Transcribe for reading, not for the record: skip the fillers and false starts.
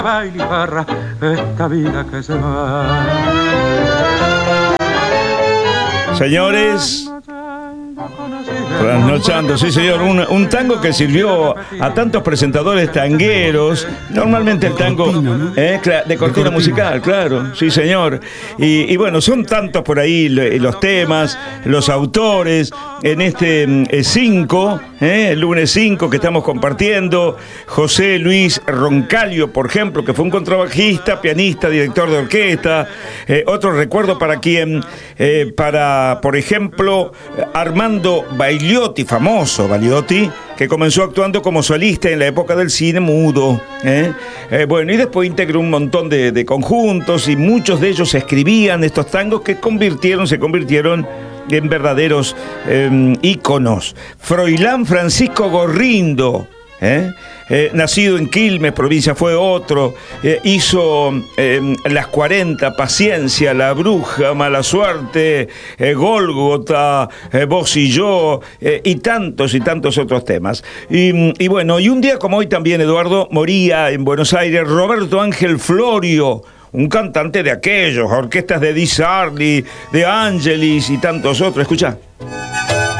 baile y farra, esta vida que se va. Señores, trasnochando, sí señor, un tango que sirvió a tantos presentadores tangueros, normalmente el tango de cortina musical, claro, sí señor, y bueno, son tantos por ahí los temas, los autores, en este 5, el lunes 5 que estamos compartiendo, José Luis Roncalio, por ejemplo, que fue un contrabajista, pianista, director de orquesta, otro recuerdo para quien, por ejemplo, Armando Bagliotti, famoso Bagliotti, que comenzó actuando como solista en la época del cine mudo. Bueno, y después integró un montón de conjuntos y muchos de ellos escribían estos tangos que se convirtieron en verdaderos íconos. Froilán Francisco Gorrindo, nacido en Quilmes, provincia, fue otro, hizo Las 40, Paciencia, La Bruja, Mala Suerte, Gólgota, Vos y Yo, y tantos otros temas. Y bueno, y un día como hoy también, Eduardo, moría en Buenos Aires Roberto Ángel Florio, un cantante de aquellos, orquestas de Di Sarli, de Angelis y tantos otros. Escucha.